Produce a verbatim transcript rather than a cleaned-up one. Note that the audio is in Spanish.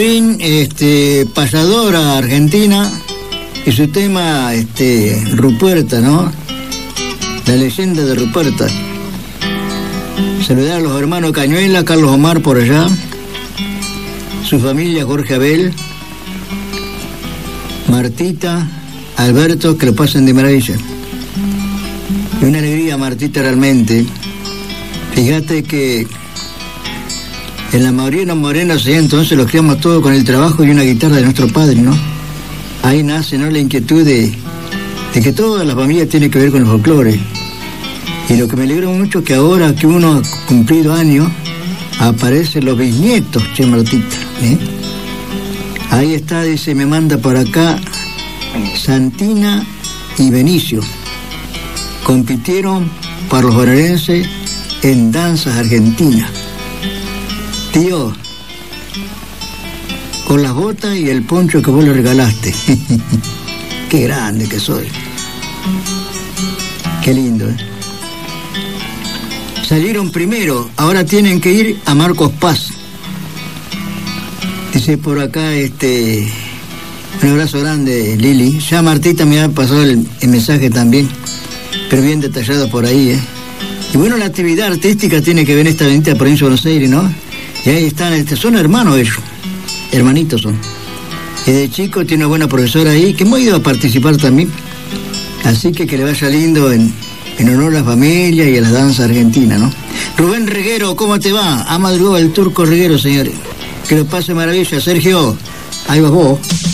Este, payadora argentina y su tema este, Ruperta, ¿no? La leyenda de Ruperta. Saludar a los hermanos Cañuela, Carlos Omar por allá, su familia Jorge Abel, Martita, Alberto, que lo pasen de maravilla. Y una alegría, Martita, realmente. Fíjate que en la Morena Morena, sí, entonces los criamos todos con el trabajo y una guitarra de nuestro padre, ¿no? Ahí nace, ¿no?, la inquietud de, de que toda la familia tiene que ver con el folclore. Y lo que me alegra mucho es que ahora que uno ha cumplido años, aparecen los bisnietos, che, Martita, ¿eh? Ahí está, dice, me manda por acá Santina y Benicio. Compitieron para los bonaerenses en danzas argentinas. Tío, con las botas y el poncho que vos le regalaste. Qué grande que soy. Qué lindo, ¿eh? Salieron primero, ahora tienen que ir a Marcos Paz. Dice por acá, este, un abrazo grande, Lili. Ya Martita me ha pasado el, el mensaje también, pero bien detallado por ahí, ¿eh? Y bueno, la actividad artística tiene que ver esta bendita provincia de Buenos Aires, ¿no? Y ahí están, este, son hermanos ellos, hermanitos son. Y de chico tiene una buena profesora ahí, que hemos ido a participar también. Así que que le vaya lindo en, en honor a la familia y a la danza argentina, ¿no? Rubén Reguero, ¿cómo te va? Ha madrugado el turco Reguero, señores. Que lo pase maravilla, Sergio. Ahí vas vos.